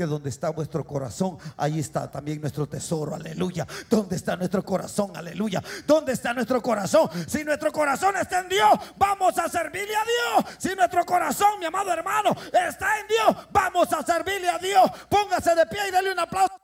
que donde está vuestro corazón, ahí está también nuestro tesoro, aleluya. ¿Dónde está nuestro corazón? Aleluya. ¿Dónde está nuestro corazón? Si nuestro corazón está en Dios, vamos a servirle a Dios. Si nuestro corazón, mi amado hermano, está en Dios, vamos a servirle a Dios. Póngase de pie y dale un aplauso.